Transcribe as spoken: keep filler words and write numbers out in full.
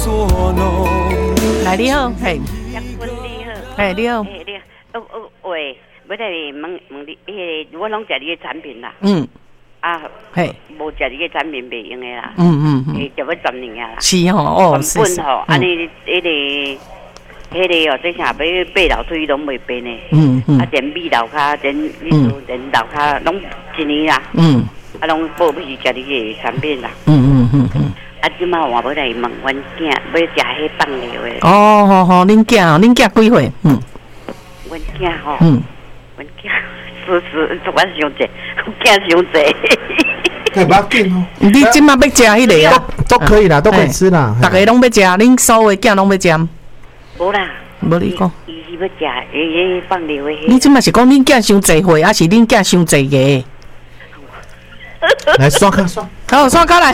来你好，嘿， 杨坤你好， 嘿你好， 嘿你好，哦哦喂，要来问问你，迄个我拢食你的产品啦， 嗯， 啊， 嘿， 无食你的产品袂用的啦， 嗯嗯嗯， 诶，食要十年啊啦， 是吼，哦，是是， 根本吼，安尼迄个迄个哦，这啥要爬楼梯拢袂变的， 嗯嗯， 啊，连米楼骹，连你说连楼骹拢一年啦， 嗯， 啊，拢报不是食你的产品啦， 嗯嗯嗯嗯。 啊，即马我要来问阮囝，要食迄放料的。 哦，好好，恁囝哦，恁囝几岁？嗯， 阮囝吼， 嗯， 阮囝是是，我伤济，阮囝伤济。 可不要紧哦。 你即马要食迄个啊？ 都可以啦，都可以吃啦。 大家拢要食，恁所有的囝拢要食。 无啦， 无你讲。 伊是要食迄放料的。 你即马是讲恁囝伤济岁，还是恁囝伤济个？ 来刷卡刷。 好，刷卡来。